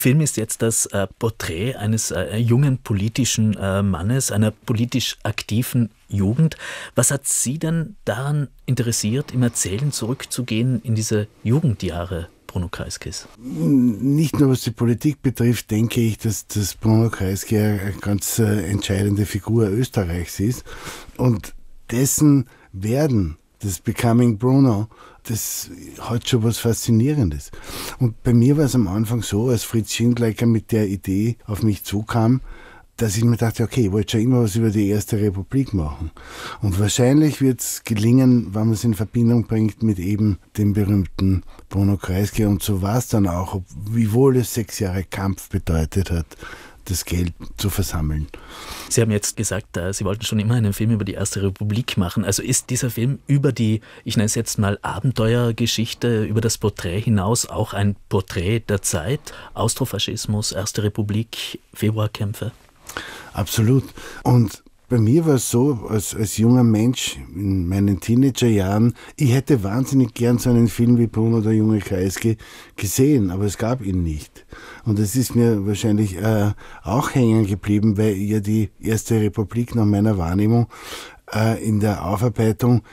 Film ist jetzt das Porträt eines jungen politischen Mannes, einer politisch aktiven Jugend. Was hat Sie denn daran interessiert, im Erzählen zurückzugehen in diese Jugendjahre Bruno Kreisky? Nicht nur was die Politik betrifft, denke ich, dass Bruno Kreisky eine ganz entscheidende Figur Österreichs ist. Und dessen Werden, das Becoming Bruno, das hat schon was Faszinierendes. Und bei mir war es am Anfang so, als Fritz Schindlecker mit der Idee auf mich zukam, dass ich mir dachte, okay, ich wollte schon immer was über die Erste Republik machen. Und wahrscheinlich wird es gelingen, wenn man es in Verbindung bringt mit eben dem berühmten Bruno Kreisky. Und so war es dann auch, wiewohl es 6 Jahre Kampf bedeutet hat, das Geld zu versammeln. Sie haben jetzt gesagt, Sie wollten schon immer einen Film über die Erste Republik machen. Also ist dieser Film über die, ich nenne es jetzt mal Abenteuergeschichte, über das Porträt hinaus auch ein Porträt der Zeit? Austrofaschismus, Erste Republik, Februarkämpfe? Absolut. Und bei mir war es so, als junger Mensch in meinen Teenagerjahren, ich hätte wahnsinnig gern so einen Film wie Bruno der junge Kreisky gesehen, aber es gab ihn nicht. Und das ist mir wahrscheinlich auch hängen geblieben, weil ja die Erste Republik nach meiner Wahrnehmung in der Aufarbeitung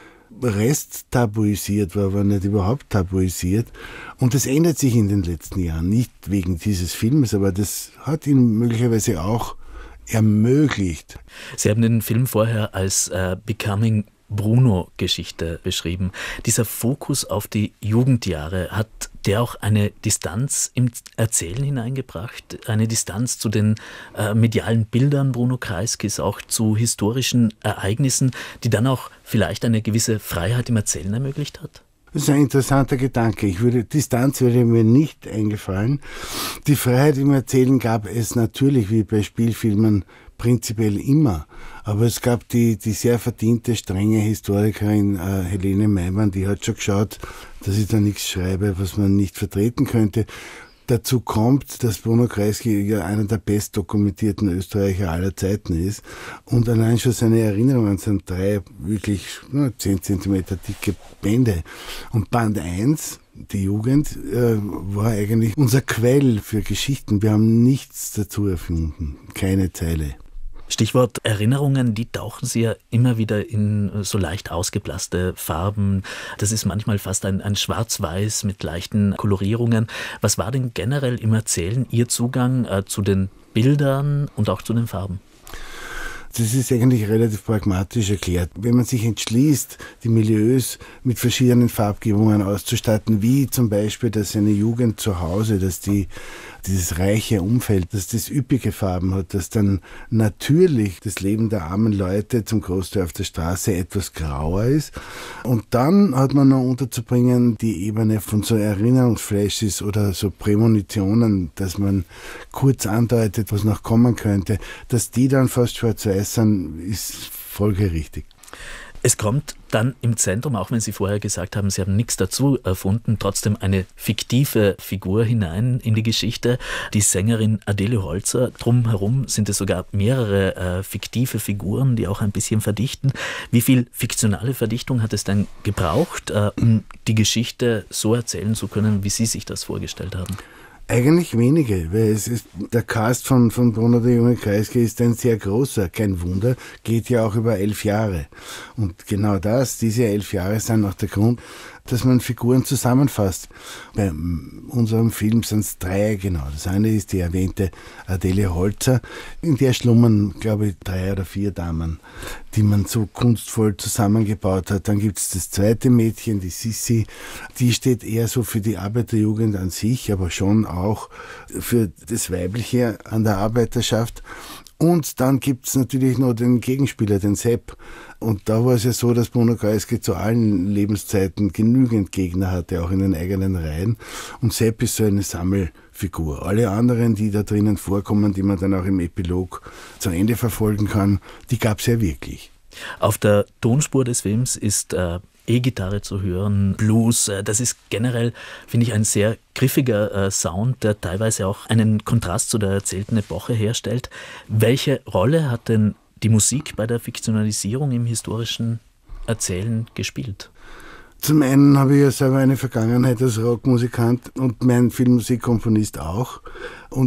resttabuisiert war, aber nicht überhaupt tabuisiert. Und das ändert sich in den letzten Jahren, nicht wegen dieses Films, aber das hat ihn möglicherweise auch ermöglicht. Sie haben den Film vorher als Becoming Bruno-Geschichte beschrieben. Dieser Fokus auf die Jugendjahre, hat der auch eine Distanz im Erzählen hineingebracht? Eine Distanz zu den medialen Bildern Bruno Kreiskys, auch zu historischen Ereignissen, die dann auch vielleicht eine gewisse Freiheit im Erzählen ermöglicht hat? Das ist ein interessanter Gedanke. Distanz würde mir nicht eingefallen. Die Freiheit im Erzählen gab es natürlich, wie bei Spielfilmen, prinzipiell immer. Aber es gab die sehr verdiente, strenge Historikerin Helene Meimann, die hat schon geschaut, dass ich da nichts schreibe, was man nicht vertreten könnte. Dazu kommt, dass Bruno Kreisky ja einer der bestdokumentierten Österreicher aller Zeiten ist. Und allein schon seine Erinnerungen sind 3 wirklich 10 Zentimeter dicke Bände. Und Band 1, die Jugend, war eigentlich unser Quell für Geschichten. Wir haben nichts dazu erfunden, keine Zeile. Stichwort Erinnerungen, die tauchen Sie ja immer wieder in so leicht ausgeblasste Farben. Das ist manchmal fast ein Schwarz-Weiß mit leichten Kolorierungen. Was war denn generell im Erzählen Ihr Zugang zu den Bildern und auch zu den Farben? Das ist eigentlich relativ pragmatisch erklärt. Wenn man sich entschließt, die Milieus mit verschiedenen Farbgebungen auszustatten, wie zum Beispiel, dass eine Jugend zu Hause, dass dieses reiche Umfeld, dass das üppige Farben hat, dass dann natürlich das Leben der armen Leute zum Großteil auf der Straße etwas grauer ist. Und dann hat man noch unterzubringen die Ebene von so Erinnerungsflashes oder so Prämonitionen, dass man kurz andeutet, was noch kommen könnte, dass die dann fast schwarz-weiß sind, ist folgerichtig. Es kommt dann im Zentrum, auch wenn Sie vorher gesagt haben, Sie haben nichts dazu erfunden, trotzdem eine fiktive Figur hinein in die Geschichte, die Sängerin Adele Holzer. Drumherum sind es sogar mehrere fiktive Figuren, die auch ein bisschen verdichten. Wie viel fiktionale Verdichtung hat es denn gebraucht, um die Geschichte so erzählen zu können, wie Sie sich das vorgestellt haben? Eigentlich wenige, weil der Cast von Bruno der junge Kreisky ist ein sehr großer, kein Wunder, geht ja auch über 11 Jahre. Und genau diese 11 Jahre sind auch der Grund, dass man Figuren zusammenfasst. Bei unserem Film sind es 3 genau. Das eine ist die erwähnte Adele Holzer, in der schlummern, glaube ich, 3 oder 4 Damen, die man so kunstvoll zusammengebaut hat. Dann gibt es das zweite Mädchen, die Sissi, die steht eher so für die Arbeiterjugend an sich, aber schon auch für das Weibliche an der Arbeiterschaft. Und dann gibt's natürlich noch den Gegenspieler, den Sepp. Und da war es ja so, dass Bruno Kreisky zu allen Lebenszeiten genügend Gegner hatte, auch in den eigenen Reihen. Und Sepp ist so eine Sammelfigur. Alle anderen, die da drinnen vorkommen, die man dann auch im Epilog zu Ende verfolgen kann, die gab's ja wirklich. Auf der Tonspur des Films ist E-Gitarre zu hören, Blues. Das ist generell, finde ich, ein sehr griffiger Sound, der teilweise auch einen Kontrast zu der erzählten Epoche herstellt. Welche Rolle hat denn die Musik bei der Fiktionalisierung im historischen Erzählen gespielt? Zum einen habe ich ja selber eine Vergangenheit als Rockmusikant und mein Filmmusikkomponist auch. Und